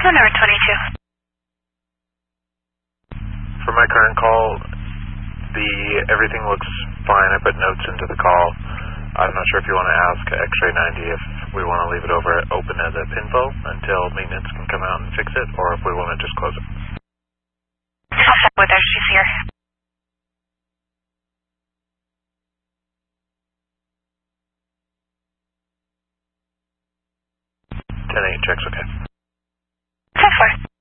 Number 22. For my current call, everything looks fine. I put notes into the call. I'm not sure if you want to ask X-ray 90 if we want to leave it open as a pinfo until maintenance can come out and fix it, or if we want to just close it. I'll check with her. She's here. 10-8 checks okay. 10-4.